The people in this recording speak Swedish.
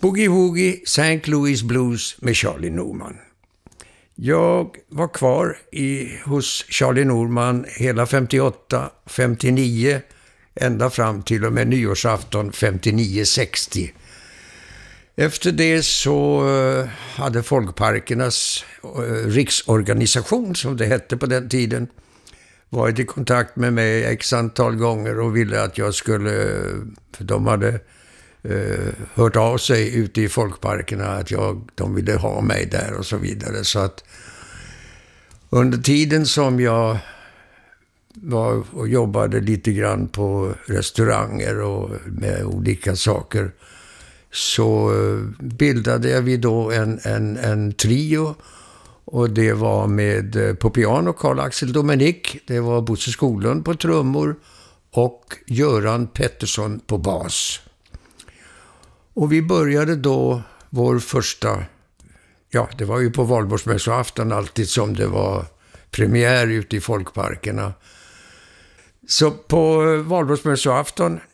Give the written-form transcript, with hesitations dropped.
Boogie Woogie St. Louis Blues med Charlie Norman. Jag var kvar hos Charlie Norman hela 58, 59, ända fram till och med nyårsafton 59-60. Efter det så hade Folkparkernas riksorganisation, som det hette på den tiden, varit i kontakt med mig x antal gånger och ville att jag skulle, för de hade hört av sig ute i folkparkerna att de ville ha mig där och så vidare. Så att under tiden som jag var och jobbade lite grann på restauranger och med olika saker, så bildade vi då en trio, och det var med på piano Carl-Axel Dominic, det var Bosse Skoglund på trummor och Göran Pettersson på bas. Och vi började då vår första, det var ju på valborgsmässoafton alltid som det var premiär ute i folkparkerna. Så på valborgsmässoafton